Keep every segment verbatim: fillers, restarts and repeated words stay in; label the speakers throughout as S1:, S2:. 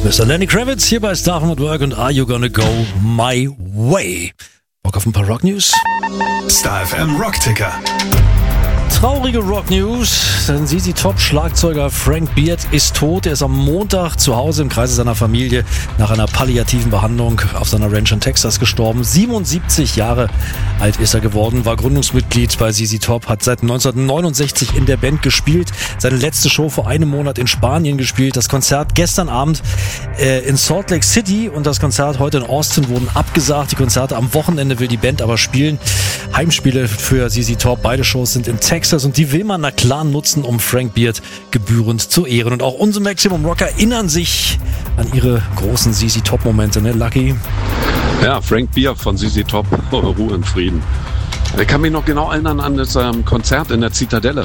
S1: Mister Lenny Kravitz hier bei Star at Work und Are You Gonna Go My Way? Bock auf ein paar Rock News?
S2: Star F M Rock Ticker.
S1: Traurige Rock News, denn Z Z Top Schlagzeuger Frank Beard ist tot. Er ist am Montag zu Hause im Kreise seiner Familie nach einer palliativen Behandlung auf seiner Ranch in Texas gestorben. siebenundsiebzig Jahre alt ist er geworden, war Gründungsmitglied bei Z Z Top, hat seit neunzehnhundertneunundsechzig in der Band gespielt, seine letzte Show vor einem Monat in Spanien gespielt, das Konzert gestern Abend äh, in Salt Lake City und das Konzert heute in Austin wurden abgesagt. Die Konzerte am Wochenende will die Band aber spielen. Heimspiele für Z Z Top, beide Shows sind in Texas. Und die will man na klar nutzen, um Frank Beard gebührend zu ehren. Und auch unsere Maximum Rocker erinnern sich an ihre großen Z Z Top-Momente, ne, Lucky?
S3: Ja, Frank Beard von Z Z Top, Ruhe in Frieden. Ich kann mich noch genau erinnern an das ähm, Konzert in der Zitadelle.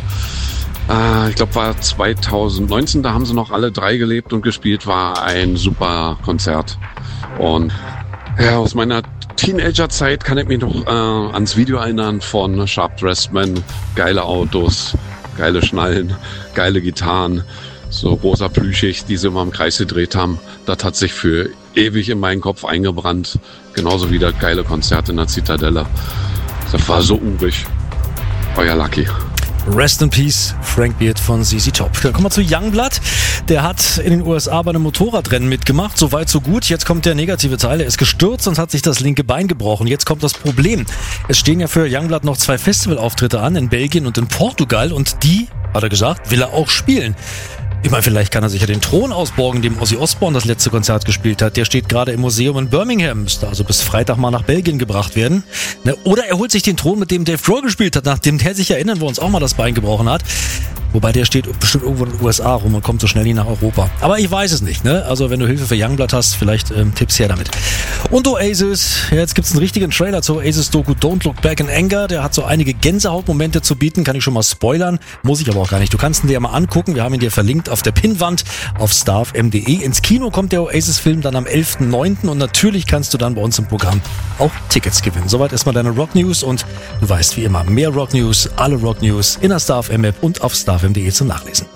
S3: Äh, ich glaube, war zweitausendneunzehn, da haben sie noch alle drei gelebt und gespielt, war ein super Konzert. Und ja, aus meiner Teenagerzeit kann ich mich noch äh, ans Video erinnern von Sharp Dressed Men. Geile Autos, geile Schnallen, geile Gitarren, so rosa plüschig, die sie immer im Kreis gedreht haben. Das hat sich für ewig in meinen Kopf eingebrannt. Genauso wie das geile Konzert in der Zitadelle. Das war so urig. Euer Lucky.
S1: Rest in Peace, Frank Beard von Z Z Top. Dann kommen wir zu Youngblood. Der hat in den U S A bei einem Motorradrennen mitgemacht. So weit, so gut. Jetzt kommt der negative Teil. Er ist gestürzt und hat sich das linke Bein gebrochen. Jetzt kommt das Problem. Es stehen ja für Youngblood noch zwei Festivalauftritte an, in Belgien und in Portugal. Und die, hat er gesagt, will er auch spielen. Ich meine, vielleicht kann er sich ja den Thron ausborgen, dem Ozzy Osbourne das letzte Konzert gespielt hat. Der steht gerade im Museum in Birmingham, müsste also bis Freitag mal nach Belgien gebracht werden. Ne? Oder er holt sich den Thron, mit dem Dave Grohl gespielt hat, nachdem der sich erinnern, wo uns auch mal das Bein gebrochen hat. Wobei der steht bestimmt irgendwo in den U S A rum und kommt so schnell nie nach Europa. Aber ich weiß es nicht, ne? Also wenn du Hilfe für Youngblood hast, vielleicht ähm, Tipps her damit. Und Oasis, ja, jetzt gibt's einen richtigen Trailer zur Oasis-Doku Don't Look Back in Anger. Der hat so einige Gänsehautmomente zu bieten, kann ich schon mal spoilern. Muss ich aber auch gar nicht. Du kannst ihn dir mal angucken. Wir haben ihn dir verlinkt auf der Pinnwand auf starfm punkt de. Ins Kino kommt der Oasis-Film dann am elften neunten und natürlich kannst du dann bei uns im Programm auch Tickets gewinnen. Soweit erstmal deine Rock News und du weißt wie immer, mehr Rock News, alle Rock News in der StarFM App und auf starfm punkt de zum Nachlesen.